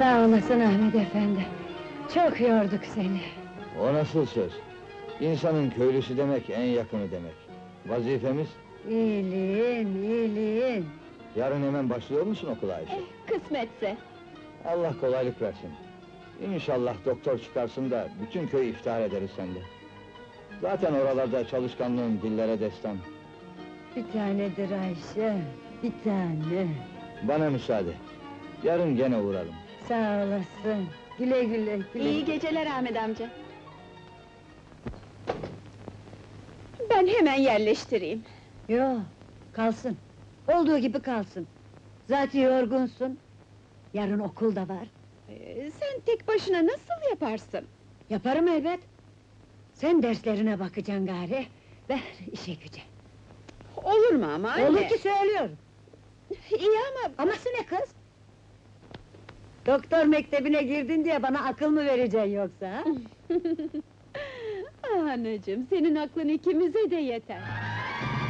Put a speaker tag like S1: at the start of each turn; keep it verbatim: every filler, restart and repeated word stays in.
S1: Sağ olasın Ahmet efendi. Çok yorduk seni.
S2: O nasıl söz? İnsanın köylüsü demek en yakını demek. Vazifemiz,
S1: İyiliğin, iyiliğin.
S2: yarın hemen başlıyor musun okula Ayşe?
S3: Eh, kısmetse.
S2: Allah kolaylık versin. İnşallah doktor çıkarsın da bütün köy iftihar ederiz sende. Zaten oralarda çalışkanlığın dillere destan.
S1: Bir tanedir Ayşe, bir tane.
S2: Bana müsaade. Yarın gene uğrarım.
S1: Sağ olasın. Güle güle, güle.
S3: İyi geceler Ahmet amca. Ben hemen yerleştireyim.
S1: Yo, kalsın. Olduğu gibi kalsın. Zaten yorgunsun. Yarın okul da var.
S3: Ee, sen tek başına nasıl yaparsın?
S1: Yaparım elbet. Sen derslerine bakacaksın gari. Ver işe güce.
S3: Olur mu ama anne?
S1: Olur ki söylüyorum.
S3: İyi ama...
S1: Aması ne kız? Doktor mektebine girdin diye bana akıl mı vereceksin yoksa? Ha?
S3: Ah anacığım, senin aklın ikimize de yeter.